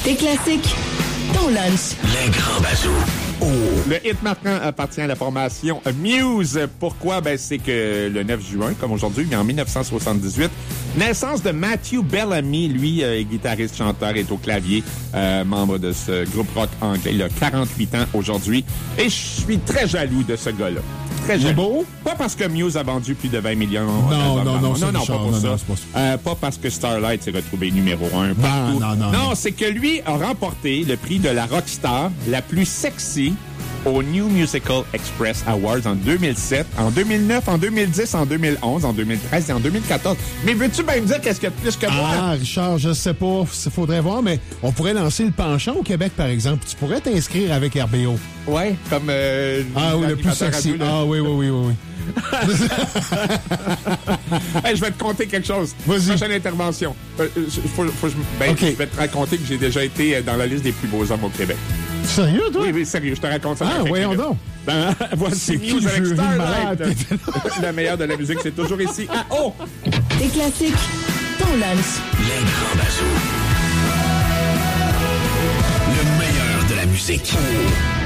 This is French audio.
Tes classiques, ton lunch. Les grands bazous. Oh. Le hit marquant appartient à la formation Muse. Pourquoi? Ben, c'est que le 9 juin, comme aujourd'hui, mais en 1978, naissance de Matthew Bellamy, lui, guitariste, chanteur, est au clavier, membre de ce groupe rock anglais. Il a 48 ans aujourd'hui. Et je suis très jaloux de ce gars-là. Très jaloux. Beau? Pas parce que Muse a vendu plus de 20 millions. Non, pas pour ça. Pas parce que Starlight s'est retrouvé numéro 1 partout. Non, c'est que lui a remporté le prix de la rockstar la plus sexy au New Musical Express Awards en 2007, en 2009, en 2010, en 2011, en 2013 et en 2014. Mais veux-tu bien me dire qu'est-ce qu'il y a de plus que moi? Ah, Richard, je sais pas. Il faudrait voir, mais on pourrait lancer le penchant au Québec, par exemple. Tu pourrais t'inscrire avec RBO. Ouais, comme... ah oui, le plus sexy. Ah oui. Hey, je vais te conter quelque chose. Vas-y. Prochaine intervention. Okay. Je vais te raconter que j'ai déjà été dans la liste des plus beaux hommes au Québec. Sérieux, toi? Oui, sérieux, je te raconte ça. Ah, voyons donc. Ben, voici Muse avec Starlight. La meilleure de la musique, c'est toujours ici. Ah, oh! Tes classiques, ton lunch. Les grands bazous. Le meilleur de la musique.